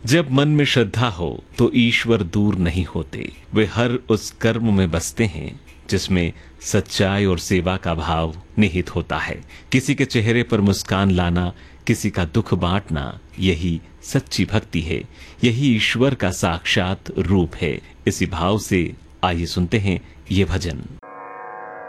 जब मन में श्रद्धा हो तो ईश्वर दूर नहीं होते। वे हर उस कर्म में बसते हैं जिसमें सच्चाई और सेवा का भाव निहित होता है। किसी के चेहरे पर मुस्कान लाना, किसी का दुख बांटना, यही सच्ची भक्ति है। यही ईश्वर का साक्षात रूप है। इसी भाव से आइए सुनते हैं ये भजन।